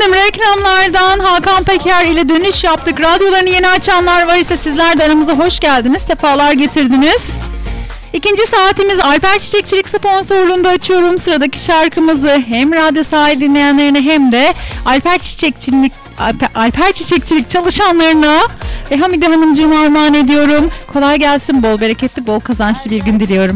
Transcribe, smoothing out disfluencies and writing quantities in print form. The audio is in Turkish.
efendim, reklamlardan Hakan Peker ile dönüş yaptık. Radyolarını yeni açanlar var ise sizler de aramıza hoş geldiniz, sefalar getirdiniz. İkinci saatimiz Alper Çiçekçilik sponsorluğunda açıyorum. Sıradaki şarkımızı hem radyo sahil dinleyenlerine hem de Alper Çiçekçilik çalışanlarına ve Hamide Hanımcığıma armağan ediyorum. Kolay gelsin, bol bereketli, bol kazançlı bir gün diliyorum.